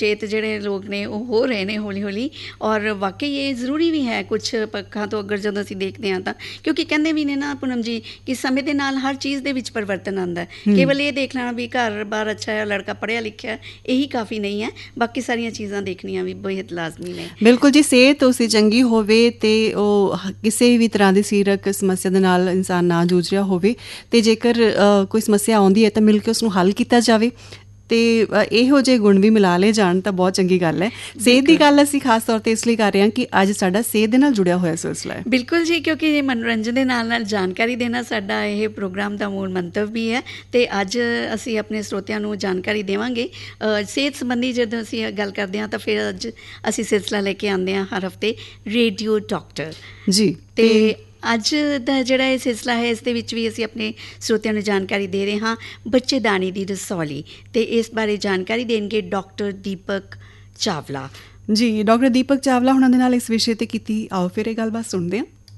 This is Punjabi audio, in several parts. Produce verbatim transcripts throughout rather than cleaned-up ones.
ਸੁਚੇਤ ਜਿਹੜੇ ਲੋਕ ਨੇ ਉਹ ਹੋ ਰਹੇ ਨੇ ਹੌਲੀ ਹੌਲੀ। ਔਰ ਵਾਕਈ ਇਹ ਜ਼ਰੂਰੀ ਵੀ ਹੈ ਕੁਛ ਪੱਖਾਂ ਤੋਂ ਅਗਰ ਜਦੋਂ ਅਸੀਂ ਦੇਖਦੇ ਹਾਂ ਤਾਂ, ਕਿਉਂਕਿ ਕਹਿੰਦੇ ਵੀ ਨੇ ਨਾ ਪੂਨਮ ਜੀ ਕਿ ਸਮੇਂ ਦੇ ਨਾਲ ਹਰ ਚੀਜ਼ ਦੇ ਵਿੱਚ ਪਰਿਵਰਤਨ ਆਉਂਦਾ। ਕੇਵਲ ਇਹ ਦੇਖ ਲੈਣਾ ਵੀ ਘਰ ਬਾਰ ਅੱਛਾ ਹੈ, ਲੜਕਾ ਪੜ੍ਹਿਆ ਲਿਖਿਆ, ਇਹੀ ਕਾਫੀ ਨਹੀਂ ਹੈ, ਬਾਕੀ ਸਾਰੀਆਂ ਚੀਜ਼ਾਂ ਦੇਖਣੀਆਂ ਵੀ ਬੇਹੱਦ ਲਾਜ਼ਮੀ ਨੇ। ਬਿਲਕੁਲ ਜੀ, ਸਿਹਤ ਉਸੇ ਚੰਗੀ ਹੋਵੇ ਅਤੇ ਉਹ ਕਿਸੇ ਵੀ ਤਰ੍ਹਾਂ ਦੀ ਸਰੀਰਕ ਸਮੱਸਿਆ ਦੇ ਨਾਲ ਇਨਸਾਨ ਨਾ ਜੂਝ ਰਿਹਾ ਹੋਵੇ, ਅਤੇ ਜੇਕਰ ਕੋਈ ਸਮੱਸਿਆ ਆਉਂਦੀ ਹੈ ਤਾਂ ਮਿਲ ਕੇ ਉਸਨੂੰ ਹੱਲ ਕੀਤਾ ਜਾਵੇ ਅਤੇ ਇਹੋ ਜਿਹੇ ਗੁਣ ਵੀ ਮਿਲਾ ਲਏ ਜਾਣ ਤਾਂ ਬਹੁਤ ਚੰਗੀ ਗੱਲ ਹੈ। ਸਿਹਤ ਦੀ ਗੱਲ ਅਸੀਂ ਖਾਸ ਤੌਰ 'ਤੇ ਇਸ ਲਈ ਕਰ ਰਹੇ ਹਾਂ ਕਿ ਅੱਜ ਸਾਡਾ ਸਿਹਤ ਦੇ ਨਾਲ ਜੁੜਿਆ ਹੋਇਆ ਸਿਲਸਿਲਾ ਹੈ। ਬਿਲਕੁਲ ਜੀ, ਕਿਉਂਕਿ ਮਨੋਰੰਜਨ ਦੇ ਨਾਲ ਨਾਲ ਜਾਣਕਾਰੀ ਦੇਣਾ ਸਾਡਾ ਇਹ ਪ੍ਰੋਗਰਾਮ ਦਾ ਮੂਲ ਮੰਤਵ ਵੀ ਹੈ। ਅਤੇ ਅੱਜ ਅਸੀਂ ਆਪਣੇ ਸਰੋਤਿਆਂ ਨੂੰ ਜਾਣਕਾਰੀ ਦੇਵਾਂਗੇ ਸਿਹਤ ਸੰਬੰਧੀ। ਜਦੋਂ ਅਸੀਂ ਗੱਲ ਕਰਦੇ ਹਾਂ ਤਾਂ ਫਿਰ ਅੱਜ ਅਸੀਂ ਸਿਲਸਿਲਾ ਲੈ ਕੇ ਆਉਂਦੇ ਹਾਂ ਹਰ ਹਫ਼ਤੇ ਰੇਡੀਓ ਡਾਕਟਰ ਜੀ। ਅਤੇ ਅੱਜ ਦਾ ਜਿਹੜਾ ਇਹ ਸਿਲਸਿਲਾ ਹੈ, ਇਸ ਦੇ ਵਿੱਚ ਵੀ ਅਸੀਂ ਆਪਣੇ ਸਰੋਤਿਆਂ ਨੂੰ ਜਾਣਕਾਰੀ ਦੇ ਰਹੇ ਹਾਂ ਬੱਚੇਦਾਨੀ ਦੀ ਰਸੌਲੀ, ਅਤੇ ਇਸ ਬਾਰੇ ਜਾਣਕਾਰੀ ਦੇਣਗੇ ਡਾਕਟਰ ਦੀਪਕ ਚਾਵਲਾ ਜੀ। ਡਾਕਟਰ ਦੀਪਕ ਚਾਵਲਾ ਹੁਣਾਂ ਦੇ ਨਾਲ ਇਸ ਵਿਸ਼ੇ 'ਤੇ ਕੀਤੀ, ਆਓ ਫਿਰ ਇਹ ਗੱਲਬਾਤ ਸੁਣਦੇ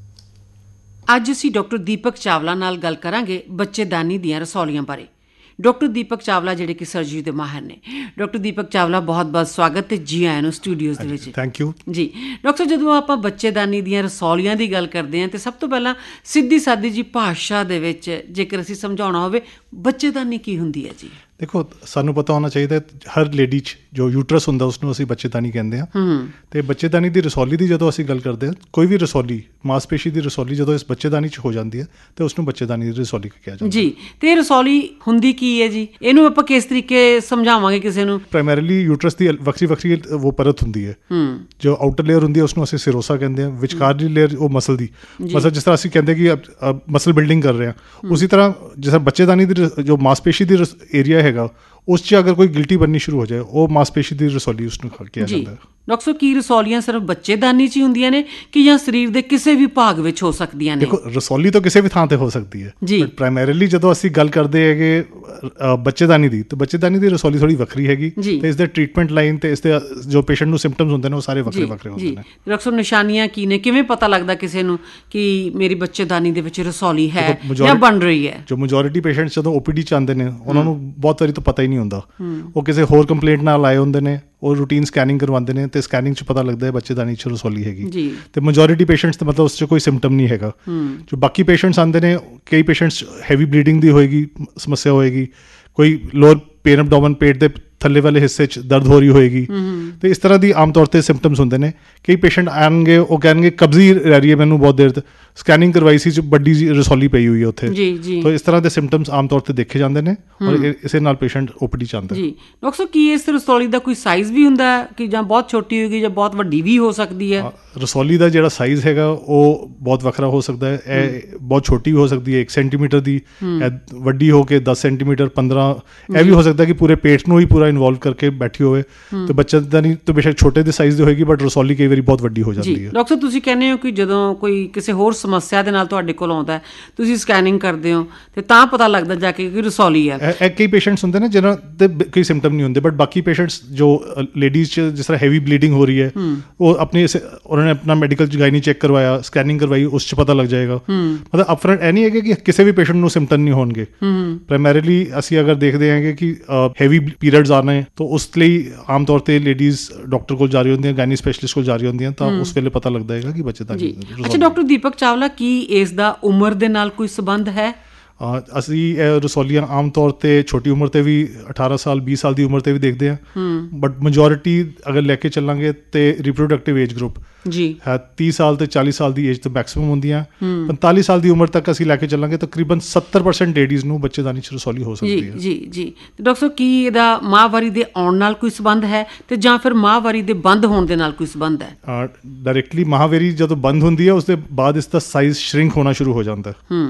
ਹਾਂ। ਅੱਜ ਅਸੀਂ ਡਾਕਟਰ ਦੀਪਕ ਚਾਵਲਾ ਨਾਲ ਗੱਲ ਕਰਾਂਗੇ ਬੱਚੇਦਾਨੀ ਦੀਆਂ ਰਸੌਲੀਆਂ ਬਾਰੇ। ਡਾਕਟਰ ਦੀਪਕ ਚਾਵਲਾ ਜਿਹੜੇ ਕਿ ਸਰਜਰੀ ਦੇ ਮਾਹਿਰ ਨੇ। ਡਾਕਟਰ ਦੀਪਕ ਚਾਵਲਾ, ਬਹੁਤ ਬਹੁਤ ਸਵਾਗਤ ਅਤੇ ਜੀ ਆਇਆਂ ਨੂੰ ਸਟੂਡੀਓਜ਼ ਦੇ ਵਿੱਚ। ਥੈਂਕ ਯੂ ਜੀ। ਡਾਕਟਰ, ਜਦੋਂ ਆਪਾਂ ਬੱਚੇਦਾਨੀ ਦੀਆਂ ਰਸੌਲੀਆਂ ਦੀ ਗੱਲ ਕਰਦੇ ਹਾਂ ਤਾਂ ਸਭ ਤੋਂ ਪਹਿਲਾਂ ਸਿੱਧੀ ਸਾਦੀ ਜੀ ਭਾਸ਼ਾ ਦੇ ਵਿੱਚ ਜੇਕਰ ਅਸੀਂ ਸਮਝਾਉਣਾ ਹੋਵੇ ਬੱਚੇਦਾਨੀ ਕੀ ਹੁੰਦੀ ਹੈ ਜੀ? ਦੇਖੋ, ਸਾਨੂੰ ਪਤਾ ਹੋਣਾ ਚਾਹੀਦਾ ਹਰ ਲੇਡੀ 'ਚ ਜੋ ਯੂਟਰਸ ਹੁੰਦਾ ਉਸਨੂੰ ਅਸੀਂ ਬੱਚੇਦਾਨੀ ਕਹਿੰਦੇ ਹਾਂ। ਅਤੇ ਬੱਚੇਦਾਨੀ ਦੀ ਰਸੌਲੀ ਦੀ ਜਦੋਂ ਅਸੀਂ ਗੱਲ ਕਰਦੇ ਹਾਂ, ਕੋਈ ਵੀ ਰਸੌਲੀ ਮਾਸਪੇਸ਼ੀ ਦੀ ਰਸੌਲੀ ਜਦੋਂ ਇਸ ਬੱਚੇਦਾਨੀ 'ਚ ਹੋ ਜਾਂਦੀ ਹੈ ਤਾਂ ਉਸਨੂੰ ਬੱਚੇਦਾਨੀ ਦੀ ਰਸੌਲੀ ਕਿਹਾ ਜਾਂਦਾ ਜੀ। ਅਤੇ ਇਹ ਰਸੌਲੀ ਹੁੰਦੀ ਕੀ ਹੈ ਜੀ? ਇਹਨੂੰ ਆਪਾਂ ਕਿਸ ਤਰੀਕੇ ਸਮਝਾਵਾਂਗੇ ਕਿਸੇ ਨੂੰ? ਪ੍ਰਾਇਮਰੀਲੀ ਯੂਟਰਸ ਦੀ ਵੱਖਰੀ ਵੱਖਰੀ ਉਹ ਪਰਤ ਹੁੰਦੀ ਹੈ। ਜੋ ਆਊਟਰ ਲੇਅਰ ਹੁੰਦੀ ਹੈ ਉਸਨੂੰ ਅਸੀਂ ਸਿਰੋਸਾ ਕਹਿੰਦੇ ਹਾਂ। ਵਿਚਕਾਰਲੀ ਲੇਅਰ ਉਹ ਮਸਲ ਦੀ, ਮਸਲ ਜਿਸ ਤਰ੍ਹਾਂ ਅਸੀਂ ਕਹਿੰਦੇ ਕਿ ਮਸਲ ਬਿਲਡਿੰਗ ਕਰ ਰਹੇ ਹਾਂ, ਉਸੀ ਤਰ੍ਹਾਂ ਜਿਸ ਤਰ੍ਹਾਂ ਬੱਚੇਦਾਨੀ ਦੀ ਜੋ ਮਾਸਪੇਸ਼ੀ ਦੀ ਏਰੀਆ ਹੈਗਾ ਉਸ 'ਚ ਅਗਰ ਕੋਈ ਗਿਲਟੀ ਬਣਨੀ ਸ਼ੁਰੂ ਹੋ ਜਾਏ, ਉਹ ਮਾਸਪੇਸ਼ੀ ਦੀ ਰਸੌਲੀ ਉਸਨੂੰ ਕਿਹਾ ਜਾਂਦਾ ਹੈ। ਡਾਕਟਰ ਸਾਹਿਬ, ਕੀ ਰਸੌਲੀਆਂ ਸਿਰਫ ਬੱਚੇਦਾਨੀ 'ਚ ਹੀ ਹੁੰਦੀਆਂ ਨੇ ਕਿ ਜਾਂ ਸਰੀਰ ਦੇ ਕਿਸੇ ਵੀ ਭਾਗ ਵਿੱਚ ਹੋ ਸਕਦੀਆਂ ਨੇ? ਦੇਖੋ, ਰਸੌਲੀ ਤਾਂ ਕਿਸੇ ਵੀ ਥਾਂ 'ਤੇ ਹੋ ਸਕਦੀ ਹੈ, ਬਟ ਪ੍ਰਾਇਮਰੀਲੀ ਜਦੋਂ ਅਸੀਂ ਗੱਲ ਕਰਦੇ ਹੈਗੇ ਬੱਚੇਦਾਨੀ ਦੀ, ਤਾਂ ਬੱਚੇਦਾਨੀ ਦੀ ਰਸੌਲੀ ਥੋੜ੍ਹੀ ਵੱਖਰੀ ਹੈਗੀ ਅਤੇ ਇਸ ਦੇ ਟ੍ਰੀਟਮੈਂਟ ਲਾਈਨ ਅਤੇ ਇਸ ਦੇ ਜੋ ਪੇਸ਼ੈਂਟ ਨੂੰ ਸਿੰਪਟਮਸ ਹੁੰਦੇ ਨੇ ਉਹ ਸਾਰੇ ਵੱਖਰੇ ਵੱਖਰੇ ਹੁੰਦੇ ਨੇ। ਡਾਕਟਰ ਸਾਹਿਬ, ਨਿਸ਼ਾਨੀਆਂ ਕੀ ਨੇ? ਕਿਵੇਂ ਪਤਾ ਲੱਗਦਾ ਕਿਸੇ ਨੂੰ ਕਿ ਮੇਰੀ ਬੱਚੇਦਾਨੀ ਦੇ ਵਿੱਚ ਰਸੌਲੀ ਹੈ ਜਾਂ ਬਣ ਰਹੀ ਹੈ? ਜੋ ਮੈਜੋਰਿਟੀ ਪੇਸ਼ੈਂਟਸ ਜਦੋਂ ਓ ਪੀ ਡੀ 'ਚ ਆਉਂਦੇ ਨੇ ਉਹਨਾਂ ਨੂੰ ਬਹੁਤ ਵਾਰੀ ਤਾਂ ਪਤਾ ਹੀ ਨਹੀਂ ਹੁੰਦਾ। ਉਹ ਕਿਸੇ ਹੋਰ ਕੰਪਲੇਂਟ ਨਾਲ ਆਏ ਹੁੰਦੇ ਨੇ, ਉਹ ਰੂਟੀਨ ਸਕੈਨਿੰਗ ਕਰਵਾਉਂਦੇ ਨੇ ਅਤੇ ਸਕੈਨਿੰਗ 'ਚ ਪਤਾ ਲੱਗਦਾ ਹੈ ਬੱਚੇਦਾਨੀ 'ਚ ਰਸੌਲੀ ਹੈਗੀ। ਅਤੇ ਮੈਜੋਰਿਟੀ ਪੇਸ਼ੈਂਟਸ ਤਾਂ ਮਤਲਬ ਉਸ 'ਚ ਕੋਈ ਸਿੰਪਟਮ ਨਹੀਂ ਹੈਗਾ। ਜੋ ਬਾਕੀ ਪੇਸ਼ੈਂਟਸ ਆਉਂਦੇ ਨੇ, ਕਈ ਪੇਸ਼ੈਂਟਸ ਹੈਵੀ ਬਲੀਡਿੰਗ ਦੀ ਹੋਏਗੀ ਸਮੱਸਿਆ ਹੋਏਗੀ, ਕੋਈ ਲੋਅਰ ਪੇਨ ਐਬਡੋਮਨ, ਪੇਟ ਦੇ ਥੱਲੇ ਵਾਲੇ ਹਿੱਸੇ 'ਚ ਦਰਦ ਹੋ ਰਹੀ ਹੋਏਗੀ, ਅਤੇ ਇਸ ਤਰ੍ਹਾਂ ਦੀ ਆਮ ਤੌਰ 'ਤੇ ਸਿੰਪਟਮਸ ਹੁੰਦੇ ਨੇ। ਕਈ ਪੇਸ਼ੈਂਟ ਆਉਣਗੇ, ਉਹ ਕਹਿਣਗੇ ਕਬਜ਼ੀ ਰਹਿ ਰਹੀ ਹੈ ਮੈਨੂੰ ਬਹੁਤ ਦੇਰ ਤੋਂ, ਸਕੈਨਿੰਗ ਕਰਵਾਈ ਸੀ 'ਚ ਵੱਡੀ ਰਸੌਲੀ ਪਈ ਹੋਈ ਹੈ ਉੱਥੇ। ਤਾਂ ਇਸ ਤਰ੍ਹਾਂ ਦੇ ਸਿੰਪਟਮਸ ਆਮ ਤੌਰ 'ਤੇ ਦੇਖੇ ਜਾਂਦੇ ਨੇ ਔਰ ਇਸੇ ਨਾਲ ਪੇਸ਼ੈਂਟ ਓ ਪੀ ਡੀ 'ਚ ਆਉਂਦਾ। ਜੀ ਡਾਕਟਰ ਸਾਹਿਬ, ਕੀ ਇਸ ਰਸੌਲੀ ਦਾ ਕੋਈ ਸਾਈਜ਼ ਵੀ ਹੁੰਦਾ ਹੈ ਕਿ ਜਾਂ ਬਹੁਤ ਛੋਟੀ ਹੋਏਗੀ ਜਾਂ ਬਹੁਤ ਵੱਡੀ ਵੀ ਹੋ ਸਕਦੀ ਹੈ? ਰਸੌਲੀ ਦਾ ਜਿਹੜਾ ਸਾਈਜ਼ ਹੈਗਾ ਉਹ ਬਹੁਤ ਵੱਖਰਾ ਹੋ ਸਕਦਾ ਹੈ। ਇਹ ਬਹੁਤ ਛੋਟੀ ਵੀ ਹੋ ਸਕਦੀ ਹੈ, ਇੱਕ ਸੈਂਟੀਮੀਟਰ ਦੀ, ਵੱਡੀ ਹੋ ਕੇ ਦਸ ਸੈਂਟੀਮੀਟਰ, ਪੰਦਰਾਂ। ਇਹ ਵੀ ਹੋ ਸਕਦਾ ਕਿ ਪੂਰੇ ਪੇਟ ਨੂੰ ਹੀ ਪੂਰਾ ਇਨਵੋਲਵ ਕਰਕੇ ਬੈਠੀ ਹੋਵੇ। ਤੇ ਬੱਚੇਦਾਨੀ ਤਾਂ ਬੇਸ਼ੱਕ ਛੋਟੇ ਦੇ ਸਾਈਜ਼ ਦੀ ਹੋਏਗੀ, ਬਟ ਰਸੌਲੀ ਕਈ ਵਾਰੀ ਬਹੁਤ ਵੱਡੀ ਹੋ ਜਾਂਦੀ ਹੈ। ਡਾਕਟਰ, ਤੁਸੀਂ ਕਹਿੰਦੇ ਹੋ ਕਿ ਜਦੋਂ ਕੋਈ ਕਿਸੇ ਹੋਰ ਸਮੱਸਿਆ ਦੇ ਨਾਲ ਤੁਹਾਡੇ ਕੋਲ ਆਉਂਦਾ, ਤੁਸੀਂ ਸਕੈਨਿੰਗ ਕਰਦੇ ਹੋ ਤੇ ਤਾਂ ਪਤਾ ਲੱਗਦਾ ਜਾ ਕੇ ਕਿ ਰਸੌਲੀ ਹੈ। ਇਹ ਕਈ ਪੇਸ਼ੈਂਟਸ ਹੁੰਦੇ ਨੇ ਜਿਹਨਾਂ ਦੇ ਕੋਈ ਸਿੰਪਟਮ ਨਹੀਂ ਹੁੰਦੇ, ਬਟ ਬਾਕੀ ਪੇਸ਼ੈਂਟਸ ਜੋ ਲੇਡੀਜ਼ 'ਚ ਜਿਸ ਤਰ੍ਹਾਂ ਹੈਵੀ ਬਲੀਡਿੰਗ ਹੋ ਰਹੀ ਹੈ, ਉਹ ਆਪਣੀ ਉਹਨਾਂ ਨੇ ਆਪਣਾ ਮੈਡੀਕਲ ਗਾਇਨੀ ਚੈੱਕ ਕਰਵਾਇਆ, ਸਕੈਨਿੰਗ ਕਰਵਾਈ, ਉਸ 'ਚ ਪਤਾ ਲੱਗ ਜਾਏਗਾ। ਮਤਲਬ ਅਪਫਰੰਟ ਇਹ ਨਹੀਂ ਹੈਗਾ ਕਿ ਕਿਸੇ ਵੀ ਪੇਸ਼ੈਂਟ ਨੂੰ ਸਿੰਪਟਮ ਨਹੀਂ ਹੋਣਗੇ। ਪ੍ਰਾਇਮਰੀਲੀ ਅਸੀਂ ਅਗਰ ਦੇਖਦੇ ਹੈਗੇ ਕਿ ਹੈਵੀ ਪੀਰੀਅਡਸ ਆਉਣੇ, ਤਾਂ ਉਸ ਲਈ ਆਮ ਤੌਰ 'ਤੇ ਲੇਡੀਜ਼ ਡਾਕਟਰ ਕੋਲ ਜਾ ਰਹੀ ਹੁੰਦੀਆਂ, ਗਾਇਨੀ ਸਪੈਸ਼ਲਿਸਟ ਕੋਲ ਜਾ ਰਹੀ ਹੁੰਦੀਆਂ, ਤਾਂ ਉਸ ਵੇਲੇ ਪਤਾ ਲੱਗਦਾ ਹੈਗਾ ਕਿ ਬੱਚੇਦਾਨੀ। ਅੱਛਾ ਡਾਕਟਰ ਦੀਪਕ ਚਾਵਲਾ, ਕੀ ਇਸ ਦਾ ਉਮਰ ਦੇ ਨਾਲ ਕੋਈ ਸੰਬੰਧ ਹੈ? ਅਸੀਂ ਇਹ ਰਸੌਲੀਆਂ ਆਮ ਤੌਰ 'ਤੇ ਛੋਟੀ ਉਮਰ 'ਤੇ ਵੀ ਅਠਾਰਾਂ ਸਾਲ ਵੀਹ ਸਾਲ ਦੀ ਉਮਰ 'ਤੇ ਵੀ ਦੇਖਦੇ ਹਾਂ, ਬਟ ਮੈਜੋਰਿਟੀ ਅਗਰ ਲੈ ਕੇ ਚੱਲਾਂਗੇ ਤਾਂ ਰਿਪਰੋਡਕਟਿਵ ਏਜ ਗਰੁੱਪ ਜੀ ਹੈ ਤੀਹ ਸਾਲ ਤੇ ਚਾਲੀ ਸਾਲ ਦੀ ਏਜ ਤੋਂ ਮੈਕਸਿਮਮ ਹੁੰਦੀਆਂ। ਪੰਤਾਲੀ ਸਾਲ ਦੀ ਉਮਰ ਤੱਕ ਅਸੀਂ ਲੈ ਕੇ ਚੱਲਾਂਗੇ ਤਕਰੀਬਨ ਸੱਤਰ ਪਰਸੈਂਟ ਲੇਡੀਜ਼ ਨੂੰ ਬੱਚੇਦਾਨੀ 'ਚ ਰਸੌਲੀ ਹੋ ਸਕਦੀ ਹੈ। ਜੀ ਜੀ ਡਾਕਟਰ ਸਾਹਿਬ, ਕੀ ਇਹਦਾ ਮਾਹਵਾਰੀ ਦੇ ਆਉਣ ਨਾਲ ਕੋਈ ਸੰਬੰਧ ਹੈ ਤੇ ਜਾਂ ਫਿਰ ਮਾਹਵਾਰੀ ਦੇ ਬੰਦ ਹੋਣ ਦੇ ਨਾਲ ਕੋਈ ਸੰਬੰਧ ਹੈ? ਡਾਇਰੈਕਟਲੀ ਮਾਹਵਾਰੀ ਜਦੋਂ ਬੰਦ ਹੁੰਦੀ ਹੈ ਉਸ ਦੇ ਬਾਅਦ ਇਸ ਦਾ ਸਾਈਜ਼ ਸ਼ਰਿੰਕ ਹੋਣਾ ਸ਼ੁਰੂ ਹੋ ਜਾਂਦਾ ਹੈ।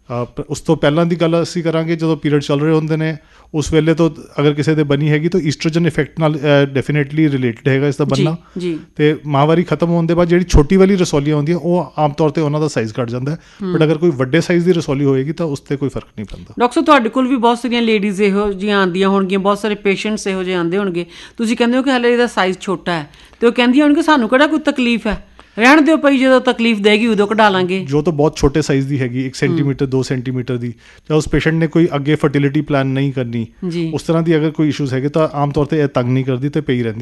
ਉਸ ਤੋਂ ਪਹਿਲਾਂ ਦੀ ਗੱਲ ਅਸੀਂ ਕਰਾਂਗੇ ਜਦੋਂ ਪੀਰੀਅਡ ਚੱਲ ਰਹੇ ਹੁੰਦੇ ਨੇ, ਉਸ ਵੇਲੇ ਤੋਂ ਅਗਰ ਕਿਸੇ ਦੇ ਬਣੀ ਹੈਗੀ ਤਾਂ ਈਸਟ੍ਰੋਜਨ ਇਫੈਕਟ ਨਾਲ ਡੈਫੀਨੇਟਲੀ ਰਿਲੇਟਡ ਹੈਗਾ ਇਸ ਦਾ ਬਣਨਾ। ਤੇ ਮਾਹਵਾਰੀ ਖਤਮ ਹੋਣ ਦੇ ਬਾਅਦ ਜਿਹੜੀ ਛੋਟੀ ਵਾਲੀ ਰਸੌਲੀਆਂ ਹੁੰਦੀਆਂ ਉਹ ਆਮ ਤੌਰ 'ਤੇ ਉਹਨਾਂ ਦਾ ਸਾਈਜ਼ ਘੱਟ ਜਾਂਦਾ ਹੈ, ਬਟ ਅਗਰ ਕੋਈ ਵੱਡੇ ਸਾਈਜ਼ ਦੀ ਰਸੌਲੀ ਹੋਏਗੀ ਤਾਂ ਉਸ 'ਤੇ ਕੋਈ ਫਰਕ ਨਹੀਂ ਪੈਂਦਾ। ਡਾਕਟਰ ਸਾਹਿਬ, ਤੁਹਾਡੇ ਕੋਲ ਵੀ ਬਹੁਤ ਸਾਰੀਆਂ ਲੇਡੀਜ਼ ਇਹੋ ਜਿਹੀਆਂ ਆਉਂਦੀਆਂ ਹੋਣਗੀਆਂ, ਬਹੁਤ ਸਾਰੇ ਪੇਸ਼ੈਂਟਸ ਇਹੋ ਜਿਹੇ ਆਉਂਦੇ ਹੋਣਗੇ, ਤੁਸੀਂ ਕਹਿੰਦੇ ਹੋ ਕਿ ਹਾਲੇ ਇਹਦਾ ਸਾਈਜ਼ ਛੋਟਾ ਹੈ, ਅਤੇ ਉਹ ਕਹਿੰਦੀਆਂ ਹੋਣਗੇ ਸਾਨੂੰ ਕਿਹੜਾ ਕੋਈ ਤਕਲੀਫ ਹੈ, ਰਹਿਣ ਦਿਓ ਪਈ, ਜਦੋਂ ਤਕਲੀਫ ਦੇਗੀ ਉਦੋਂ ਕਢਾ ਲਾਂਗੇ। ਜੋ ਤਾਂ ਬਹੁਤ ਛੋਟੇ ਸਾਈਜ਼ ਦੀ ਹੈਗੀ, ਇੱਕ ਸੈਂਟੀਮੀਟਰ ਦੋ ਸੈਂਟੀਮੀਟਰ ਦੀ, ਜਾਂ ਉਸ ਪੇਸ਼ੈਂਟ ਨੇ ਕੋਈ ਅੱਗੇ ਫਰਟੀਲਿਟੀ ਪਲਾਨ ਨਹੀਂ ਕਰਨੀ, ਉਸ ਤਰ੍ਹਾਂ ਦੀ ਅਗਰ ਕੋਈ ਇਸ਼ੂਜ਼ ਹੈਗੇ ਤਾਂ ਆਮ ਤੌਰ 'ਤੇ ਇਹ ਤੰਗ ਨਹੀਂ ਕਰਦੀ ਅਤੇ ਪਈ ਰਹਿੰਦੀ।